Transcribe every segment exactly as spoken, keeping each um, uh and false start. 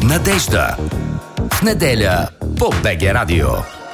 Надежда. В неделя по БГ Радио.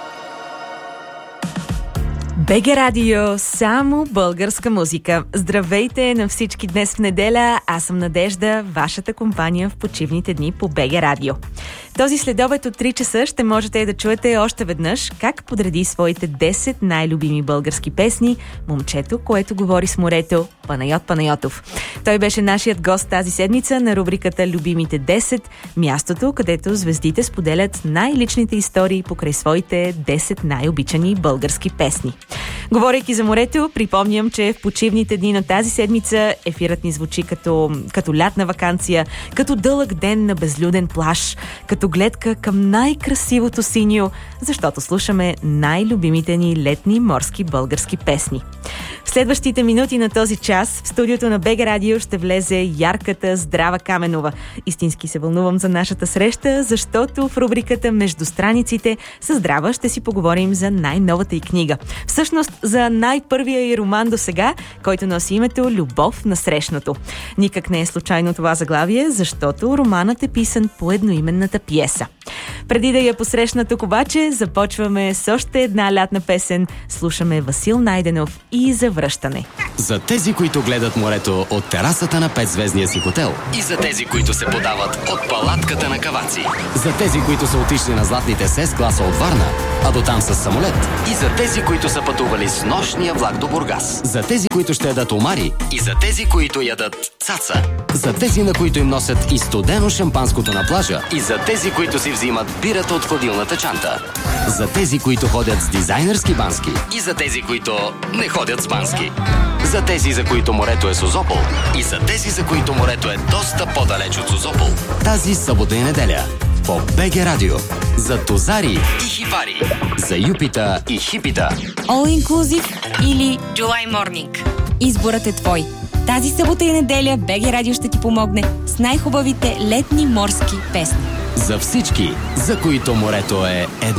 БГ Радио, само българска музика. Здравейте на всички днес в неделя. Аз съм Надежда, вашата компания в почивните дни по БГ Радио. Този следобед от три часа ще можете да чуете още веднъж как подреди своите десет най-любими български песни момчето, което говори с морето, Панайот Панайотов. Той беше нашият гост тази седмица на рубриката Любимите десет, мястото, където звездите споделят най-личните истории покрай своите десет най-обичани български песни. Говорейки за морето, припомням, че в почивните дни на тази седмица ефирът ни звучи като, като лятна ваканция, като дълъг ден на безлюден плаж, като гледка към най-красивото синьо, защото слушаме най-любимите ни летни морски български песни. В следващите минути на този час в студиото на БГ Радио ще влезе ярката Здрава Каменова. Истински се вълнувам за нашата среща, защото в рубриката Между страниците с Здрава ще си поговорим за най-новата й книга. Всъщност за най-първия й роман до сега, който носи името Любов на срещното. Никак не е случайно това заглавие, защото романът е писан по едноименната пиеса. Преди да я посрещна тук обаче, започваме с още една лятна песен. Слушаме Васил Найденов и Завръщане. За тези, които гледат морето от терасата на петзвездния си хотел. И за тези, които се подават от палатката на Каваци. За тези, които са отишли на златните сес класа от Варна, а до там с самолет. И за тези, които са пътували с нощния влак до Бургас. За тези, които ще ядат омари. И за тези, които ядат цаца. За тези, на които им носят и студено шампанското на плажа. И за тези, които си взимат бирата от хладилната чанта. За тези, които ходят с дизайнерски бански. И за тези, които не ходят с бански. За тези, за които морето е Созопол. И за тези, за които морето е доста по-далеч от Созопол. Тази събота и неделя по БГ Радио. За тозари и хипари. За юпита и хипита. All Inclusive или July Morning. Изборът е твой. Тази събота и неделя БГ Радио ще ти помогне с най-хубавите летни морски песни. За всички, за които морето е едно.